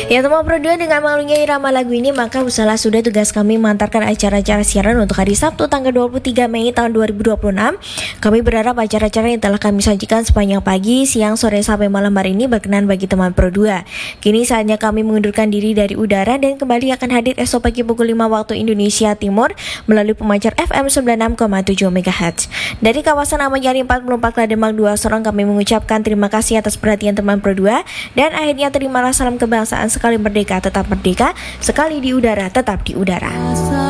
Ya teman Pro 2, dengan malunya irama lagu ini maka usahalah sudah tugas kami mengantarkan acara-acara siaran untuk hari Sabtu tanggal 23 Mei tahun 2026. Kami berharap acara-acara yang telah kami sajikan sepanjang pagi, siang, sore sampai malam hari ini berkenan bagi teman Pro 2. Kini saatnya kami mengundurkan diri dari udara dan kembali akan hadir esok pagi pukul 5 waktu Indonesia Timur melalui pemancar FM 96,7 MHz. Dari kawasan Ahmad Yani 44 Klademak 2 Sorong, kami mengucapkan terima kasih atas perhatian teman Pro 2 dan akhirnya terimalah salam kebangsaan. Sekali merdeka tetap merdeka, sekali di udara tetap di udara.